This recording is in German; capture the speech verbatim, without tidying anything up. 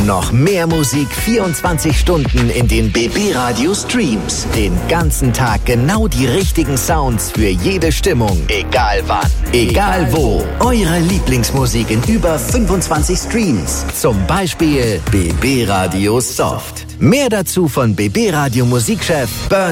Noch mehr Musik vierundzwanzig Stunden in den B B Radio Streams. Den ganzen Tag genau die richtigen Sounds für jede Stimmung. Egal wann, egal wo. Eure Lieblingsmusik in über fünfundzwanzig Streams. Zum Beispiel B B Radio Soft. Mehr dazu von B B Radio Musikchef Burn